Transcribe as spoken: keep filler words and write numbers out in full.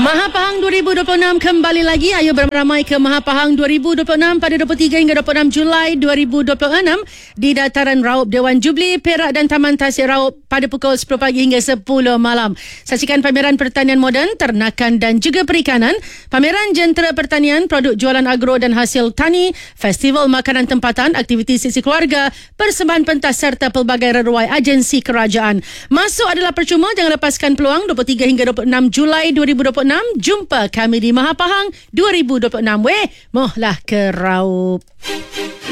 Mahapahang dua ribu dua puluh enam kembali lagi. Ayo beramai ke Mahapahang dua ribu dua puluh enam pada dua puluh tiga hingga dua puluh enam Julai dua ribu dua puluh enam di Dataran Raup Dewan Jubli, Perak dan Taman Tasik Raup pada pukul sepuluh pagi hingga sepuluh malam. Saksikan pameran pertanian moden, ternakan dan juga perikanan, pameran jentera pertanian, produk jualan agro dan hasil tani, festival makanan tempatan, aktiviti sesi keluarga, persembahan pentas serta pelbagai reruai agensi kerajaan. Masuk adalah percuma, jangan lepaskan peluang. Dua puluh tiga hingga dua puluh enam Julai dua ribu dua puluh enam, jumpa kami di Mahapahang dua ribu dua puluh enam. Weh, mohlah ke Raup.